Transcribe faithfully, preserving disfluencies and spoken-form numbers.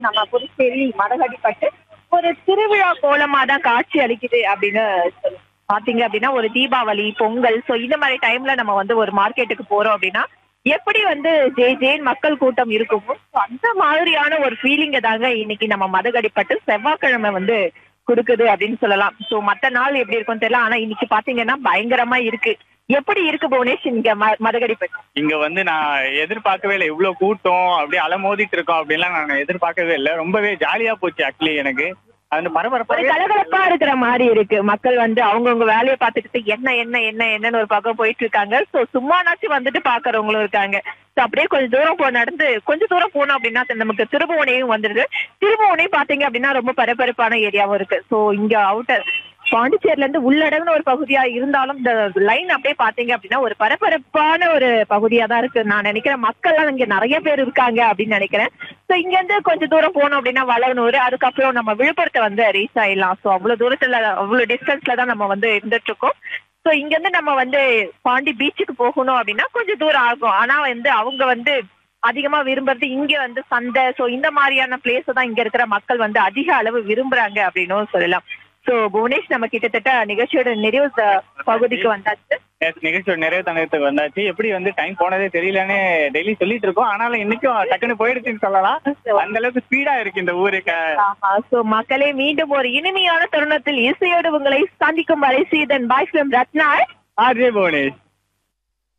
நம்ம புதுச்சேரி மதகடிப்பட்டு ஒரு திருவிழா கோலமா தான் காட்சி அளிக்குது அப்படின்னு சொல்லலாம். பாத்தீங்க அப்படின்னா ஒரு தீபாவளி, பொங்கல், சோ இந்த மாதிரி டைம்ல நம்ம வந்து ஒரு மார்க்கெட்டுக்கு போறோம் அப்படின்னா எப்படி வந்து ஜே ஜேன்னு மக்கள் கூட்டம் இருக்குமோ so அந்த மாதிரியான ஒரு ஃபீலிங்க தாங்க இன்னைக்கு நம்ம மதகடிப்பட்டு செவ்வாய்க்கிழமை வந்து குடுக்குது அப்படின்னு சொல்லலாம். சோ மத்த நாள் எப்படி இருக்கும்னு தெரியல, ஆனா இன்னைக்கு பாத்தீங்கன்னா பயங்கரமா இருக்கு. எப்படி இருக்கு புவனேஷ் இங்க ம மதகடிப்பட்டு? இங்க வந்து நான் எதிர்பார்க்கவே இல்லை. இவ்ளோ கூட்டம் அப்படியே அலமோதிட்டு இருக்கோம் அப்படின்லாம் நான் எதிர்பார்க்கவே இல்லை. ரொம்பவே ஜாலியா போச்சு ஆக்சுவலி எனக்கு. அந்த ஒரு பரபரப்பாவே கலகலப்பா இருக்கிற மாதிரி இருக்கு. மக்கள் வந்து அவங்கவங்க வேலையை பார்த்துக்கிட்டு என்ன என்ன என்ன என்னன்னு ஒரு பக்கம் போயிட்டு இருக்காங்க. சோ சும்மானாச்சும் வந்துட்டு பாக்குறவங்களும் இருக்காங்க. சோ அப்படியே கொஞ்சம் தூரம் போ நடந்து கொஞ்சம் தூரம் போனோம் அப்படின்னா நமக்கு திருபுவனையும் வந்துருது. திருபுவனையும் பாத்தீங்க அப்படின்னா ரொம்ப பரபரப்பான ஏரியாவும் இருக்கு. சோ இங்க அவுட்டர் பாண்டிச்சேரில இருந்து உள்ளடங்குன ஒரு பகுதியா இருந்தாலும் இந்த லைன் அப்படியே பாத்தீங்க அப்படின்னா ஒரு பரபரப்பான ஒரு பகுதியா தான் இருக்கு. நான் நினைக்கிறேன் மக்கள் எல்லாம் இங்க நிறைய பேர் இருக்காங்க அப்படின்னு நினைக்கிறேன். சோ இங்க இருந்து கொஞ்சம் தூரம் போனோம் அப்படின்னா வளவனூர், அதுக்கப்புறம் நம்ம விழுப்புரத்தை வந்து ரீச் ஆயிடலாம். சோ அவ்வளவு தூரத்துல அவ்வளவு டிஸ்டன்ஸ்ல தான் நம்ம வந்து இருந்துட்டு இருக்கோம். சோ இங்க இருந்து நம்ம வந்து பாண்டி பீச்சுக்கு போகணும் அப்படின்னா கொஞ்சம் தூரம் ஆகும். ஆனா வந்து அவங்க வந்து அதிகமா விரும்புறது இங்க வந்து சந்தை, சோ இந்த மாதிரியான பிளேஸ் தான் இங்க இருக்கிற மக்கள் வந்து அதிக அளவு விரும்புறாங்க அப்படின்னும் சொல்லலாம். சோ புவனேஷ் நம்ம கிட்டத்தட்ட நிகழ்ச்சியோட நிறைவு த- பகுதிக்கு வந்தாச்சு. Yes, நிகழ்ச்சியோட நிறைவு தங்கத்துக்கு வந்தாச்சு. எப்படி வந்து டைம் போனதே தெரியலன்னு டெய்லி சொல்லிட்டு இருக்கோம். ஆனாலும் இன்னைக்கும் டக்குன்னு போயிடுச்சுன்னு சொல்லலாம். அந்த அளவுக்கு ஸ்பீடா இருக்கு இந்த ஊரு. ஆமா. சோ மக்களே மீண்டும் ஒரு இனிமையான தருணத்தில் இசையோடு உங்களை சந்திக்கும் வரை சீதன் bye from Ratna. RJ Bhuvanesh.